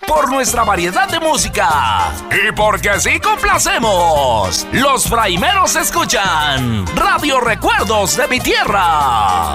por nuestra variedad de música y porque sí complacemos. Los fraimeros escuchan Radio Recuerdos de mi Tierra.